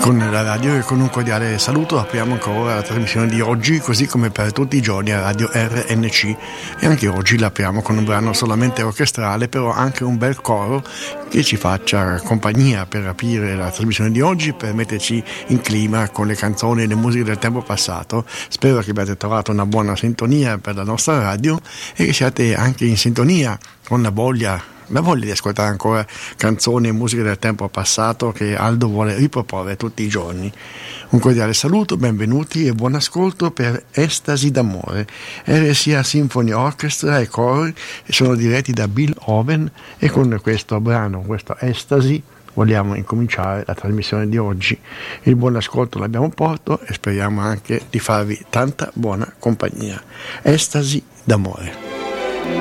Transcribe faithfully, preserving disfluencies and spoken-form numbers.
Con la radio e con un cordiale saluto apriamo ancora la trasmissione di oggi, così come per tutti i giorni a Radio R N C, e anche oggi l'apriamo con un brano solamente orchestrale, però anche un bel coro che ci faccia compagnia per aprire la trasmissione di oggi, per metterci in clima con le canzoni e le musiche del tempo passato. Spero che abbiate trovato una buona sintonia per la nostra radio e che siate anche in sintonia con la voglia la voglia di ascoltare ancora canzoni e musiche del tempo passato che Aldo vuole riproporre tutti i giorni. Un cordiale saluto, benvenuti e buon ascolto per Estasi d'amore. R S A Symphony Orchestra e cori sono diretti da Bill Owen, e con questo brano, questo Estasi, vogliamo incominciare la trasmissione di oggi. Il buon ascolto l'abbiamo portato e speriamo anche di farvi tanta buona compagnia. Estasi d'amore.